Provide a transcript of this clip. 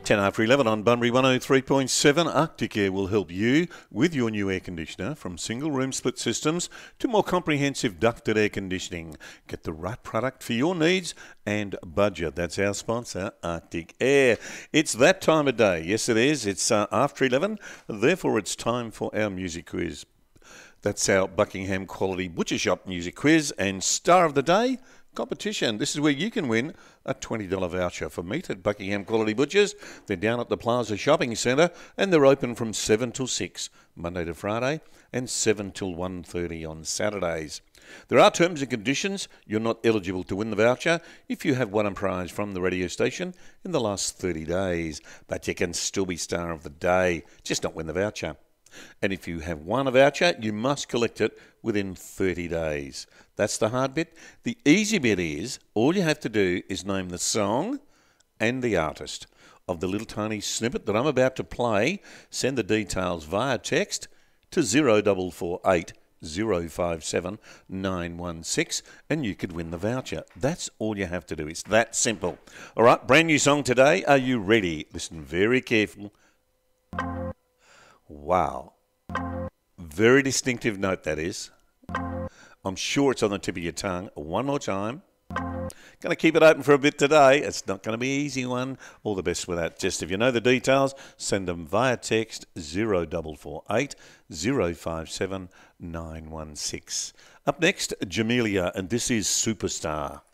10 after 11 on Bunbury 103.7. Arctic Air will help you with your new air conditioner, from single room split systems to more comprehensive ducted air conditioning. Get the right product for your needs and budget. That's our sponsor, Arctic Air. It's that time of day. Yes, it is. It's after 11. Therefore, it's time for our music quiz. That's our Buckingham Quality Butcher Shop music quiz, and star of the day competition. This is where you can win a $20 voucher for meat at Buckingham Quality Butchers. They're down at the Plaza Shopping Centre, and they're open from 7 till 6, Monday to Friday, and 7 till 1:30 on Saturdays. There are terms and conditions. You're not eligible to win the voucher if you have won a prize from the radio station in the last 30 days, but you can still be star of the day, just not win the voucher. And if you have won a voucher, you must collect it within 30 days. That's the hard bit. The easy bit is, all you have to do is name the song and the artist of the little tiny snippet that I'm about to play. Send the details via text to 0448 057 916 and you could win the voucher. That's all you have to do. It's that simple. All right, brand new song today. Are you ready? Listen very careful. Wow. Very distinctive note, that is. I'm sure it's on the tip of your tongue. One more time. Going to keep it open for a bit today. It's not going to be an easy one. All the best with that. Just if you know the details, send them via text 0448 057 916. Up next, Jamelia, and this is Superstar.